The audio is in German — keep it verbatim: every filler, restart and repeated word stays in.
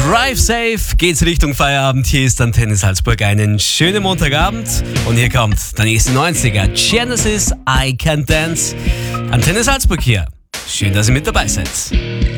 Drive safe, geht's Richtung Feierabend. Hier ist Antenne Salzburg. Einen schönen Montagabend. Und hier kommt der nächste neunziger. Genesis, I Can Dance. Antenne Salzburg hier. Schön, dass ihr mit dabei seid.